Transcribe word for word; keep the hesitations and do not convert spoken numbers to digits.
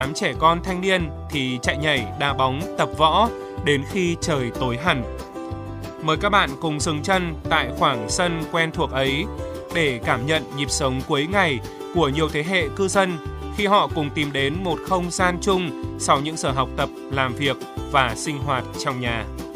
Đám trẻ con thanh niên thì chạy nhảy, đá bóng, tập võ đến khi trời tối hẳn. Mời các bạn cùng dừng chân tại khoảng sân quen thuộc ấy để cảm nhận nhịp sống cuối ngày của nhiều thế hệ cư dân khi họ cùng tìm đến một không gian chung sau những giờ học tập, làm việc và sinh hoạt trong nhà.